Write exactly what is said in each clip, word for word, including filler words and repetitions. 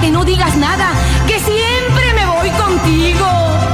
cállate, no digas nada, que siempre me voy contigo.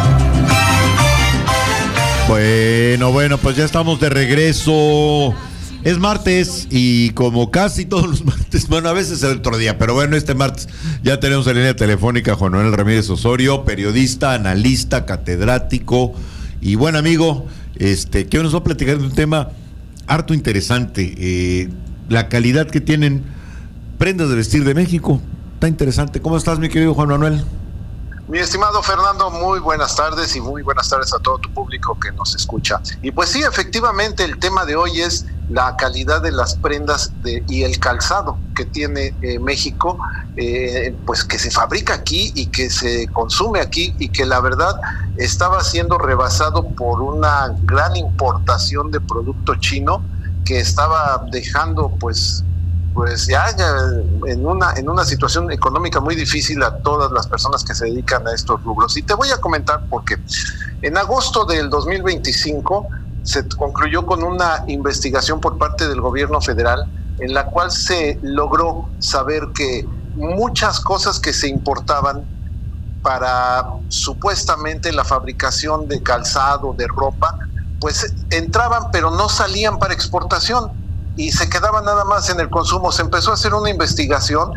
Bueno, bueno, pues ya estamos de regreso. Es martes y como casi todos los martes, bueno, a veces el otro día, pero bueno, este martes ya tenemos en línea telefónica a Juan Manuel Ramírez Osorio, periodista, analista, catedrático y buen amigo, este, que hoy nos va a platicar de un tema harto interesante, eh, la calidad que tienen prendas de vestir de México. Está interesante. ¿Cómo estás, mi querido Juan Manuel? Mi estimado Fernando, muy buenas tardes y muy buenas tardes a todo tu público que nos escucha. Y pues sí, efectivamente, el tema de hoy es la calidad de las prendas de, y el calzado que tiene eh, México, eh, pues que se fabrica aquí y que se consume aquí y que la verdad estaba siendo rebasado por una gran importación de producto chino que estaba dejando pues pues ya, ya en una en una situación económica muy difícil a todas las personas que se dedican a estos rubros. Y te voy a comentar por qué. En agosto del dos mil veinticinco se concluyó con una investigación por parte del gobierno federal en la cual se logró saber que muchas cosas que se importaban para supuestamente la fabricación de calzado, de ropa, pues entraban pero no salían para exportación y se quedaban nada más en el consumo. Se empezó a hacer una investigación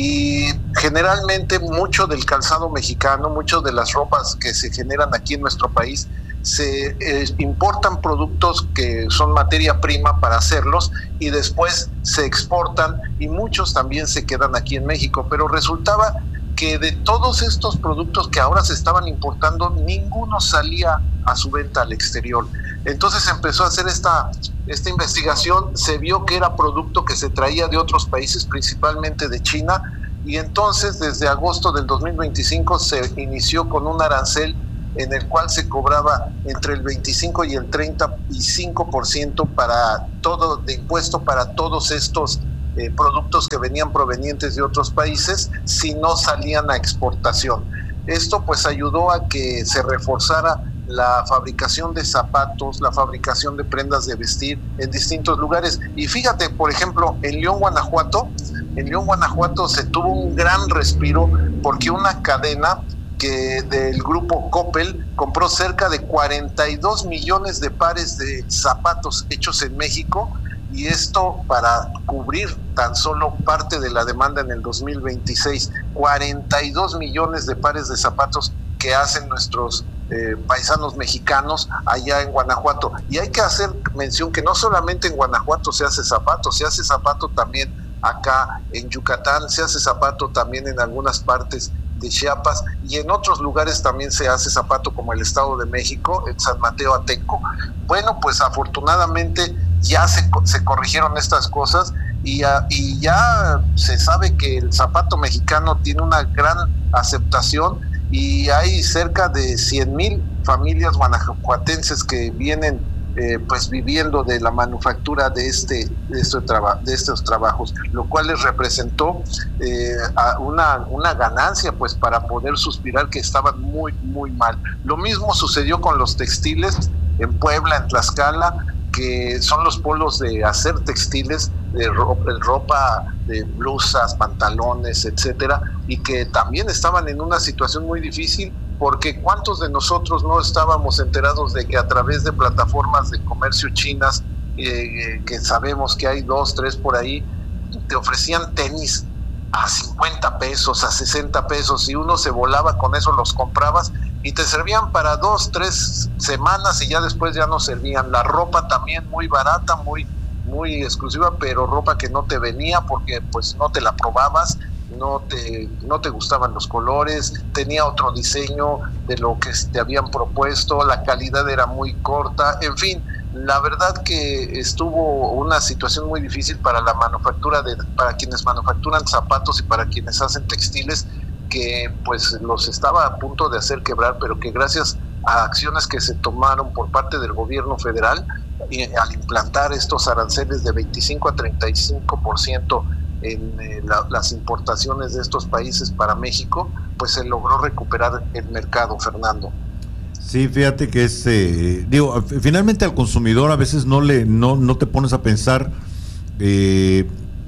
y generalmente mucho del calzado mexicano, mucho de las ropas que se generan aquí en nuestro país, se eh, importan productos que son materia prima para hacerlos y después se exportan y muchos también se quedan aquí en México, pero resultaba que de todos estos productos que ahora se estaban importando, ninguno salía a su venta al exterior. Entonces empezó a hacer esta, esta investigación, se vio que era producto que se traía de otros países, principalmente de China, y entonces desde agosto del dos mil veinticinco se inició con un arancel en el cual se cobraba entre el veinticinco y el treinta y cinco por ciento para todo de impuesto para todos estos eh, productos que venían provenientes de otros países si no salían a exportación. Esto pues ayudó a que se reforzara la fabricación de zapatos, la fabricación de prendas de vestir en distintos lugares. Y fíjate, por ejemplo, en León, Guanajuato, en León, Guanajuato se tuvo un gran respiro porque una cadena que del grupo Coppel compró cerca de cuarenta y dos millones de pares de zapatos hechos en México, y esto para cubrir tan solo parte de la demanda en el dos mil veintiséis, cuarenta y dos millones de pares de zapatos que hacen nuestros eh, paisanos mexicanos allá en Guanajuato. Y hay que hacer mención que no solamente en Guanajuato se hace zapato, se hace zapato también acá en Yucatán, se hace zapato también en algunas partes de Chiapas y en otros lugares también se hace zapato como el Estado de México, en San Mateo Atenco. Bueno, pues afortunadamente ya se, se corrigieron estas cosas y ya, y ya se sabe que el zapato mexicano tiene una gran aceptación y hay cerca de cien mil familias guanajuatenses que vienen Eh, pues viviendo de la manufactura de este de, este traba, de estos trabajos, lo cual les representó eh, a una, una ganancia pues para poder suspirar que estaban muy muy mal. Lo mismo sucedió con los textiles en Puebla, en Tlaxcala, que son los polos de hacer textiles, de ropa, ropa de blusas, pantalones, etcétera, y que también estaban en una situación muy difícil, porque ¿cuántos de nosotros no estábamos enterados de que a través de plataformas de comercio chinas, eh, que sabemos que hay dos, tres por ahí, te ofrecían tenis a cincuenta pesos, a sesenta pesos, y uno se volaba con eso, los comprabas y te servían para dos, tres semanas y ya después ya no servían? La ropa también muy barata, muy, muy exclusiva, pero ropa que no te venía porque pues no te la probabas, no te, no te gustaban los colores, tenía otro diseño de lo que te habían propuesto, la calidad era muy corta, en fin, la verdad que estuvo una situación muy difícil para la manufactura, de, para quienes manufacturan zapatos y para quienes hacen textiles, que pues los estaba a punto de hacer quebrar, pero que gracias a acciones que se tomaron por parte del gobierno federal, y al implantar estos aranceles de veinticinco a treinta y cinco por ciento en eh, la, las importaciones de estos países para México, pues se logró recuperar el mercado, Fernando. Sí, fíjate que es, eh, digo, finalmente al consumidor a veces no le no, no te pones a pensar eh,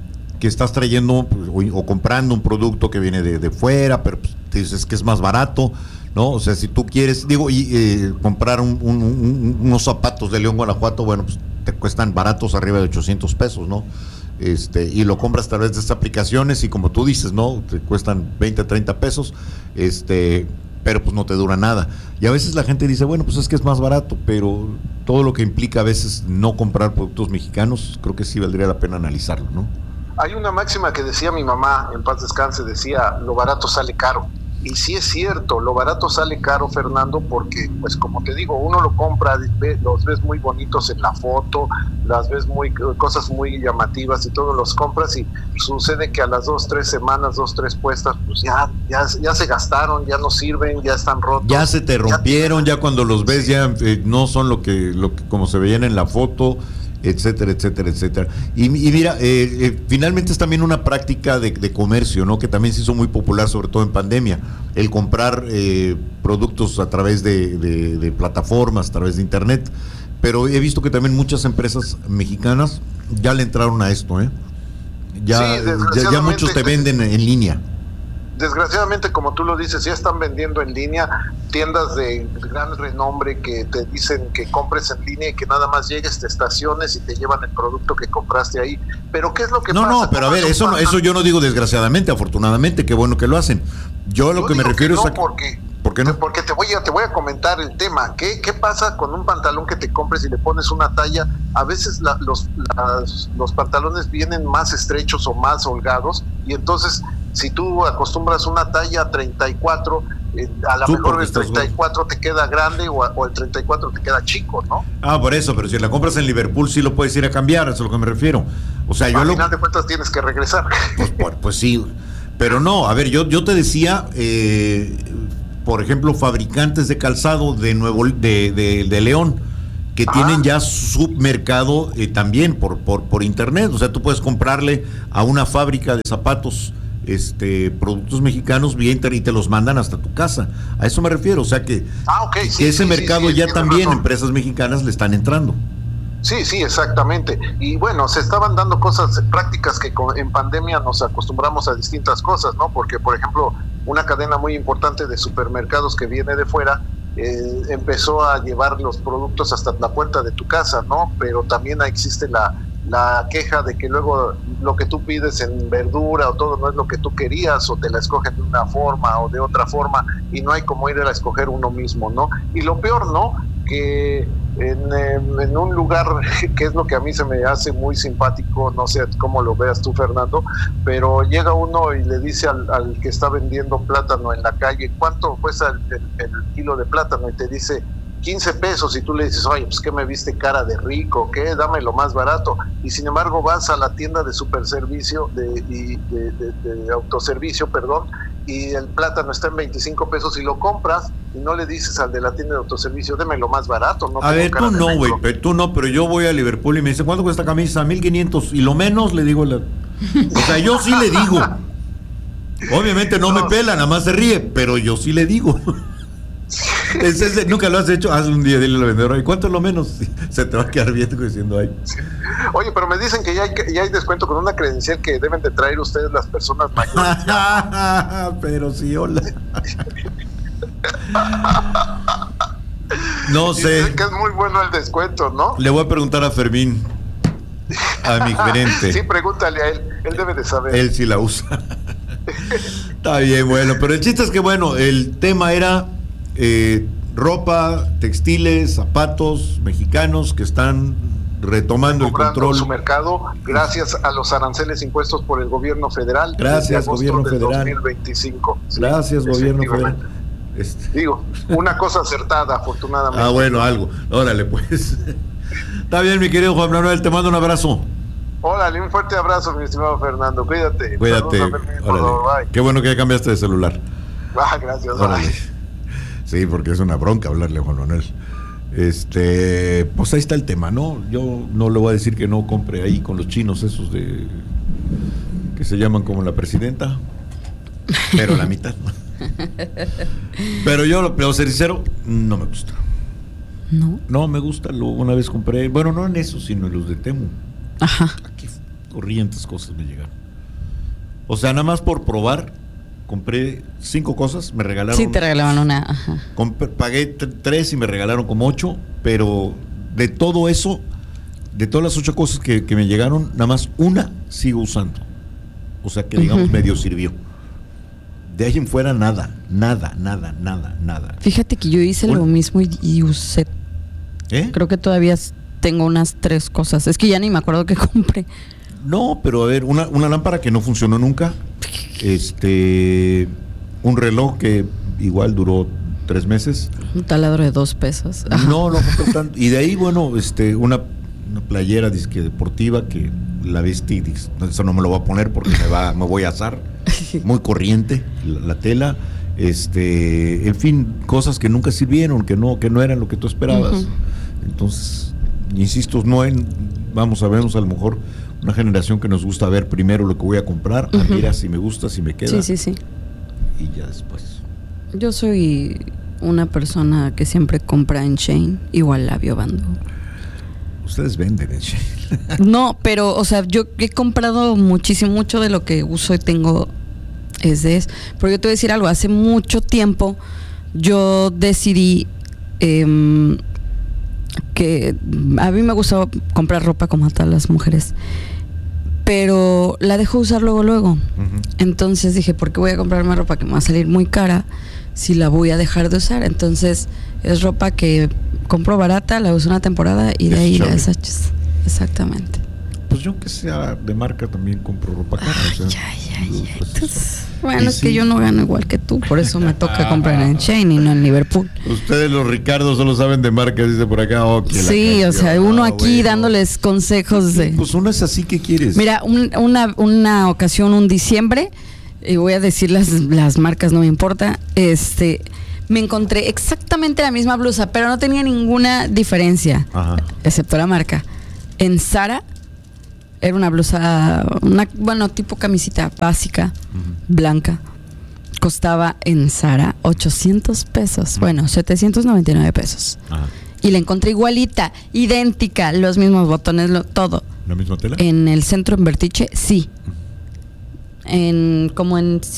que estás trayendo pues, o, o comprando un producto que viene de, de fuera, pero pues, te dices que es más barato, ¿no? O sea, si tú quieres, digo, y, eh, comprar un, un, un, unos zapatos de León, Guanajuato, bueno, pues te cuestan baratos arriba de ochocientos pesos, ¿no? Este, y lo compras a través de estas aplicaciones y como tú dices, ¿no? Te cuestan veinte, treinta pesos, este, pero pues no te dura nada. Y a veces la gente dice, bueno, pues es que es más barato, pero todo lo que implica a veces no comprar productos mexicanos, creo que sí valdría la pena analizarlo, ¿no? Hay una máxima que decía mi mamá, en paz descanse, decía, lo barato sale caro. Y sí es cierto, lo barato sale caro, Fernando, porque, pues como te digo, uno lo compra, los ves muy bonitos en la foto, las ves muy cosas muy llamativas y todos los compras y sucede que a las dos, tres semanas, dos, tres puestas, pues ya, ya, ya se gastaron, ya no sirven, ya están rotos. Ya se te rompieron, ya, ya cuando los ves ya eh, no son lo que, lo que como se veían en la foto, etcétera, etcétera, etcétera. Y, y mira, eh, eh, finalmente es también una práctica de, de comercio, ¿no? Que también se hizo muy popular, sobre todo en pandemia, el comprar eh, productos a través de, de, de plataformas, a través de internet. Pero he visto que también muchas empresas mexicanas ya le entraron a esto, ¿eh? Ya, sí, ya, ya muchos te venden en línea. Desgraciadamente, como tú lo dices, ya están vendiendo en línea tiendas de gran renombre que te dicen que compres en línea y que nada más llegues, te estaciones y te llevan el producto que compraste ahí. Pero ¿qué es lo que no, pasa? No, no, pero a ver, eso no, eso yo no digo desgraciadamente, afortunadamente, qué bueno que lo hacen. Yo a lo yo que me refiero que no, es a... Porque, ¿Por qué no? Porque te voy a, te voy a comentar el tema. ¿Qué, qué pasa con un pantalón que te compres y le pones una talla? A veces la, los, las, los pantalones vienen más estrechos o más holgados y entonces si tú acostumbras una talla treinta y cuatro, eh, a lo mejor el treinta y cuatro te queda grande o, o el treinta y cuatro te queda chico, ¿no? Ah, por eso, pero si la compras en Liverpool sí lo puedes ir a cambiar, eso es a lo que me refiero. O sea, yo al lo... final de cuentas tienes que regresar. Pues, pues, pues sí, pero no, a ver, yo, yo te decía, eh, por ejemplo, fabricantes de calzado de Nuevo de, de, de León, que ah. tienen ya su mercado eh, también por, por, por internet. O sea, tú puedes comprarle a una fábrica de zapatos este productos mexicanos bien y te los mandan hasta tu casa. A eso me refiero, o sea que, ah, okay, sí, que ese sí, mercado sí, sí, ya también razón. Empresas mexicanas le están entrando. Sí, sí, exactamente. Y bueno, se estaban dando cosas, prácticas que en pandemia nos acostumbramos a distintas cosas, ¿no? Porque, por ejemplo, una cadena muy importante de supermercados que viene de fuera eh, empezó a llevar los productos hasta la puerta de tu casa, ¿no? Pero también existe la, la queja de que luego lo que tú pides en verdura o todo no es lo que tú querías o te la escogen de una forma o de otra forma y no hay como ir a escoger uno mismo, ¿no? Y lo peor, ¿no? Que en, en un lugar que es lo que a mí se me hace muy simpático, no sé cómo lo veas tú, Fernando, pero llega uno y le dice al, al que está vendiendo plátano en la calle, ¿cuánto cuesta el, el, el kilo de plátano? Y te dice quince pesos y tú le dices, oye, pues ¿qué me viste cara de rico? ¿Qué? Dame lo más barato. Y sin embargo vas a la tienda de superservicio, de, de, de, de, de autoservicio, perdón, y el plátano está en veinticinco pesos y lo compras y no le dices al de la tienda de autoservicio, deme lo más barato. No a ver, tú no, güey, tú no, pero yo voy a Liverpool y me dice, ¿cuánto cuesta esta camisa? mil quinientos, y lo menos le digo, la... o sea, yo sí le digo. Obviamente no, no me pela, nada más se ríe, pero yo sí le digo. Es, es, nunca lo has hecho, haz un día, dile al vendedor, ¿y cuánto es lo menos? Se te va a quedar viendo diciendo ahí. Oye, pero me dicen que ya hay, ya hay descuento con una credencial que deben de traer ustedes las personas mayores. Pero sí, hola. No sé. Dicen que es muy bueno el descuento, ¿no? Le voy a preguntar a Fermín, a mi gerente. Sí, pregúntale a él, él debe de saber. Él sí la usa. Está bien, bueno, pero el chiste es que, bueno, el tema era eh, ropa, textiles, zapatos mexicanos que están retomando el control. Su mercado gracias a los aranceles impuestos por el gobierno federal. Gracias, gobierno federal. dos mil veinticinco. Gracias, sí, gobierno federal. Este. Digo, una cosa acertada, afortunadamente. Ah, bueno, algo. Órale, pues. Está bien, mi querido Juan Manuel, te mando un abrazo. Órale, un fuerte abrazo, mi estimado Fernando. Cuídate. Cuídate. Órale. Qué bueno que ya cambiaste de celular. Ah, gracias. Órale. Sí, porque es una bronca hablarle a Juan Manuel. Este, pues ahí está el tema, ¿no? Yo no le voy a decir que no compre ahí con los chinos esos de que se llaman como la presidenta, pero la mitad. Pero yo, lo voy a ser sincero, no me gusta. No. No me gusta. Lo, una vez compré, bueno, no en esos, sino en los de Temu. Ajá. Aquí corrientes cosas me llegaron. O sea, nada más por probar, compré cinco cosas, me regalaron. Sí, te regalaban una. Ajá. Compré, pagué t- tres y me regalaron como ocho, pero de todo eso, de todas las ocho cosas que, que me llegaron, nada más una sigo usando. O sea, que digamos, uh-huh. medio sirvió. De ahí en fuera, nada, nada, nada, nada, nada. Fíjate que yo hice bueno, lo mismo y, y usé. ¿Eh? Creo que todavía tengo unas tres cosas. Es que ya ni me acuerdo qué compré. No, pero a ver, una, una lámpara que no funcionó nunca. Este. Un reloj que igual duró tres meses. Un taladro de dos pesos. Ajá. No, no compré tanto. Y de ahí, bueno, este, una, una playera disque deportiva que la vestí. Eso no me lo voy a poner porque me va, me voy a asar. Muy corriente la, la tela. Este, en fin, cosas que nunca sirvieron, que no, que no eran lo que tú esperabas. Uh-huh. Entonces, insisto, no en, vamos a vernos a lo mejor una generación que nos gusta ver primero lo que voy a comprar, uh-huh. ah, mira si me gusta, si me queda. Sí, sí, sí. Y ya después. Yo soy una persona que siempre compra en Shein, igual Labio Bando. Ustedes venden en Shein. No, pero, o sea, yo he comprado muchísimo, mucho de lo que uso y tengo es de eso. Pero yo te voy a decir algo, hace mucho tiempo yo decidí eh, que a mí me gustaba comprar ropa como a todas las mujeres, pero la dejo usar luego, luego. Uh-huh. Entonces dije, ¿por qué voy a comprarme ropa que me va a salir muy cara si la voy a dejar de usar? Entonces es ropa que compro barata, la uso una temporada y de ahí la desechas. Exactamente. Pues yo que sea de marca también compro ropa cara. Ay, o sea, ay, ay, ay. Entonces, bueno, es sí. que yo no gano igual que tú, por eso me toca comprar en Shein y no en Liverpool. Ustedes los Ricardos solo saben de marca, dice por acá. Oh, sí, o sea, uno aquí bueno. dándoles consejos de... Pues uno es así, ¿qué quieres? Mira, un, una, una ocasión, un diciembre, y voy a decir las, las marcas, no me importa, este... me encontré exactamente la misma blusa, pero no tenía ninguna diferencia, Ajá. excepto la marca. En Zara era una blusa, una, bueno, tipo camisita básica, uh-huh. blanca. Costaba en Zara ochocientos pesos, uh-huh. bueno, setecientos noventa y nueve pesos. Ajá. Y la encontré igualita, idéntica, los mismos botones, lo, todo. ¿La misma tela? En el centro en Vertiche, sí. Uh-huh. En como en